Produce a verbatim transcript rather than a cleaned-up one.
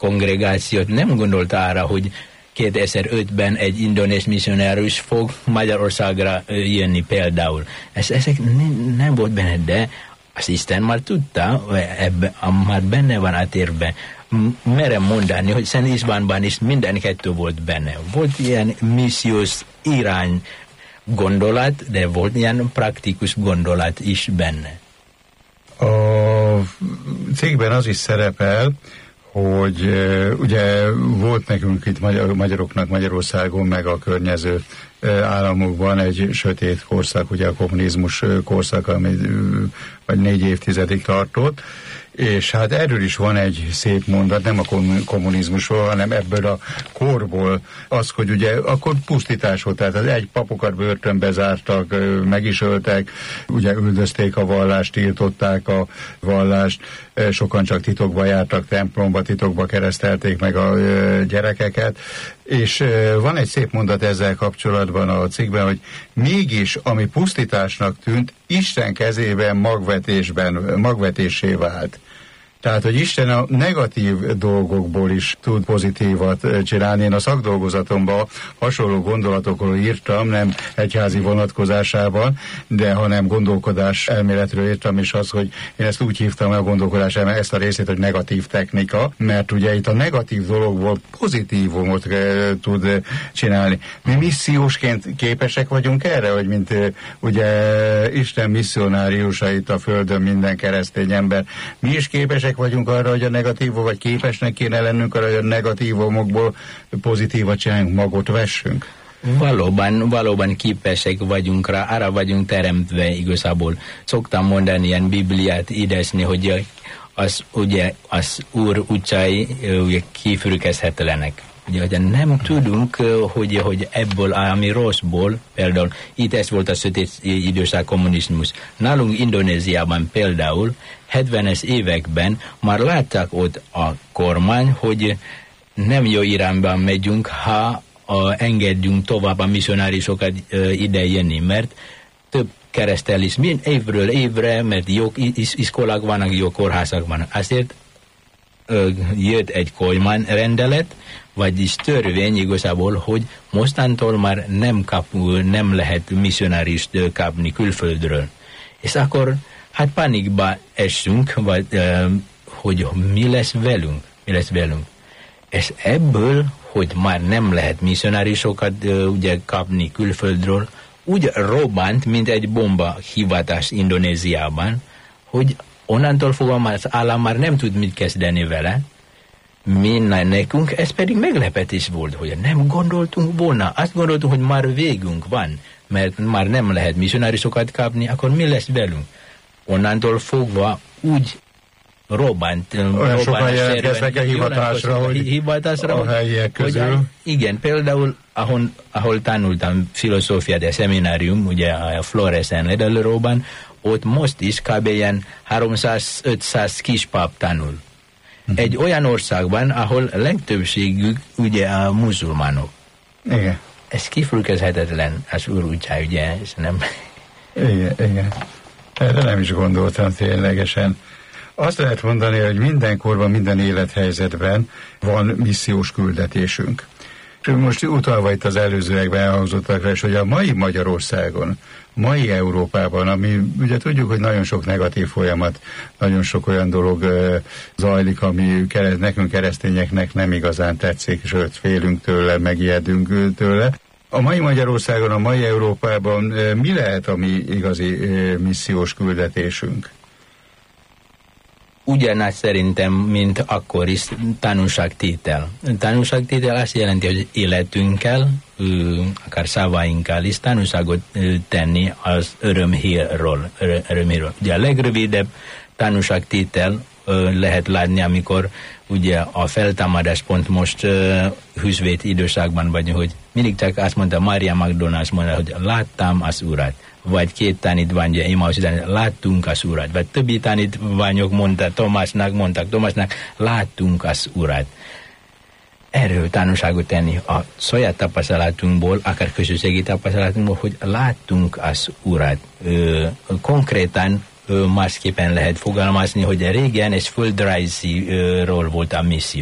kongregációt nem gondolta arra, hogy kétezer-ötben egy indonéz misszionárus fog Magyarországra jönni például. Ez, ezek nem, nem volt benne, de az Isten már tudta, ebbe, már benne van a tervben. Merem mondani, hogy Szent Istvánban is minden kettő volt benne. Volt ilyen missziós irány gondolat, de volt ilyen praktikus gondolat is benne. A cikkben az is szerepel, hogy uh, ugye volt nekünk itt magyar, magyaroknak Magyarországon, meg a környező uh, államokban egy sötét korszak, ugye a kommunizmus uh, korszak, ami uh, vagy négy évtizedig tartott, és hát erről is van egy szép mondat, nem a kommunizmusról, hanem ebből a korból az, hogy ugye akkor pusztítás volt, tehát az egy papokat börtönbe zártak, meg is öltek, ugye üldözték a vallást, tiltották a vallást, sokan csak titokba jártak templomba, titokba keresztelték meg a gyerekeket, és van egy szép mondat ezzel kapcsolatban a cikkben, hogy mégis, ami pusztításnak tűnt, Isten kezében magvetésben, magvetésé vált. Tehát, hogy Isten a negatív dolgokból is tud pozitívat csinálni. Én a szakdolgozatomban hasonló gondolatokról írtam, nem egyházi vonatkozásában, de hanem gondolkodás elméletről írtam, és az, hogy én ezt úgy hívtam a gondolkodás elmélet, ezt a részét, hogy negatív technika, mert ugye itt a negatív dologból pozitívumot e, tud csinálni. Mi missziósként képesek vagyunk erre, hogy mint e, ugye Isten misszionáriusa itt a Földön minden keresztény ember, mi is képesek vagyunk arra, hogy a negatívum, vagy képesnek kéne lennünk arra, hogy a negatívumokból pozitívat csináljunk, magot vessünk? Valóban, valóban képesek vagyunk rá, arra vagyunk teremtve igazából. Szoktam mondani ilyen Bibliát idézni, hogy az, ugye, az Úr utcai ugye, kifürkezhetlenek. Ugye, hogy nem tudunk, hogy, hogy ebből, ami rosszból, például itt ez volt a sötét időszak kommunizmus. Nálunk Indonéziában például hetvenes években már látták ott a kormány, hogy nem jó irányban megyünk, ha a, engedjünk tovább a misszionárisokat uh, ide jönni, mert több keresztelés évről évre, mert jó is, iskolák vannak, jó kórházak vannak. Azért uh, jött egy kormány rendelet, vagyis törvény igazából, hogy mostantól már nem, kap, nem lehet misszionárist kapni külföldről. És akkor hát panikba esünk, vagy, uh, hogy mi lesz velünk, mi lesz velünk. És ebből, hogy már nem lehet misszionárisokat uh, ugye kapni külföldről, úgy robbant, mint egy bomba hivatás Indonéziában, hogy onnantól fogva az állam már nem tud mit kezdeni vele. Mi nekünk, ez pedig meglepetés volt, hogy nem gondoltunk volna. Azt gondoltunk, hogy már végünk van, mert már nem lehet misszionárisokat kapni, akkor mi lesz velünk? Onnantól fogva úgy robbant. Olyan sokan jelentkeznek a hivatásra, hogy hivatásra, a helyiek közül. Hogy, igen, például ahol, ahol tanultam filozófiát, a szeminárium, ugye a Floresen Ledalróban, ott most is kb. Ilyen háromszáz-ötszáz kispap tanul. Uh-huh. Egy olyan országban, ahol legtöbbségük ugye a muzulmánok. Igen. Ez kifürkezhetetlen, az Úr útján, ugye, és nem... Igen, igen. Erre nem is gondoltam ténylegesen. Azt lehet mondani, hogy minden korban, minden élethelyzetben van missziós küldetésünk. Most utalva itt az előzőekben elhangzottakra, és hogy a mai Magyarországon, mai Európában, ami ugye tudjuk, hogy nagyon sok negatív folyamat, nagyon sok olyan dolog uh, zajlik, ami kereszt, nekünk keresztényeknek nem igazán tetszik, sőt félünk tőle, megijedünk tőle. A mai Magyarországon, a mai Európában uh, mi lehet a mi igazi uh, missziós küldetésünk? Ugyanaz szerintem, mint akkor is tanúságtétel. Tanúságtétel azt jelenti, hogy életünkkel, akár szavainkkal is tanúságot tenni az örömhírről. örömhírről. Ugye a legrövidebb tanúságtétel lehet látni, amikor ugye a feltámadás pont most húsvét időszakban vagyunk, hogy mindig csak azt mondta, Mária Magdolna azt mondta, hogy láttam az Urat. Vagy két tanítványja, Emmaus után, láttunk az Urat. Vagy többi tanítványok mondta, Tomásnak mondtak, Tomásnak, láttunk az Urat. Erről tanúságot tenni a saját tapasztalatunkból, akár közösségi tapasztalatunkból, hogy láttunk az Urat. Ö, konkrétan ö, másképpen lehet fogalmazni, hogy régen egy földrajziról volt a misszió.